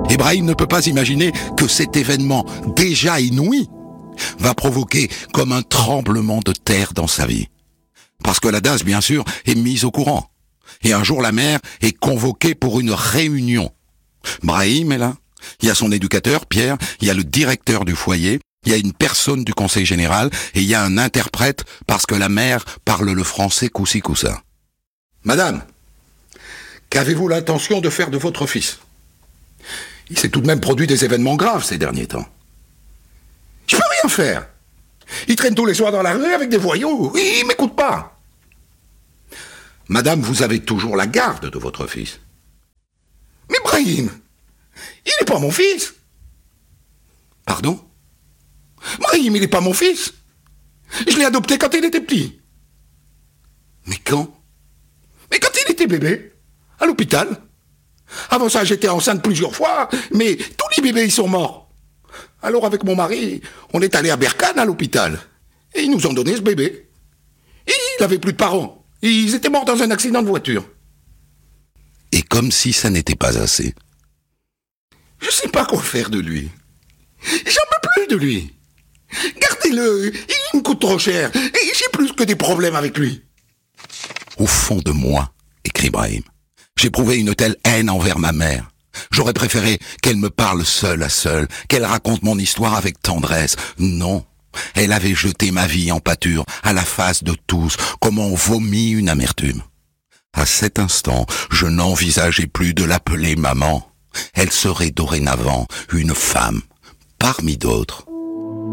Et Brahim ne peut pas imaginer que cet événement déjà inouï va provoquer comme un tremblement de terre dans sa vie. Parce que la DAS, bien sûr, est mise au courant. Et un jour, la mère est convoquée pour une réunion. Brahim est là. Il y a son éducateur, Pierre. Il y a le directeur du foyer. Il y a une personne du conseil général. Et il y a un interprète parce que la mère parle le français coussi-coussa. Madame, qu'avez-vous l'intention de faire de votre fils ? Il s'est tout de même produit des événements graves ces derniers temps. Je peux rien faire. Il traîne tous les soirs dans la rue avec des voyous. Il m'écoute pas. Madame, vous avez toujours la garde de votre fils. Mais Brahim, il n'est pas mon fils. Pardon ? Brahim, il n'est pas mon fils. Je l'ai adopté quand il était petit. Mais quand ? Mais quand il était bébé, à l'hôpital. Avant ça, j'étais enceinte plusieurs fois, mais tous les bébés, ils sont morts. Alors, avec mon mari, on est allé à Berkane, à l'hôpital. Et ils nous ont donné ce bébé. Et il n'avait plus de parents. Ils étaient morts dans un accident de voiture. Et comme si ça n'était pas assez. Je sais pas quoi faire de lui. J'en peux plus de lui. Gardez-le, il me coûte trop cher. Et j'ai plus que des problèmes avec lui. Au fond de moi, écrit Brahim, j'éprouvais une telle haine envers ma mère. J'aurais préféré qu'elle me parle seule à seule, qu'elle raconte mon histoire avec tendresse. Non, elle avait jeté ma vie en pâture, à la face de tous, comme on vomit une amertume. À cet instant, je n'envisageais plus de l'appeler maman. Elle serait dorénavant une femme, parmi d'autres.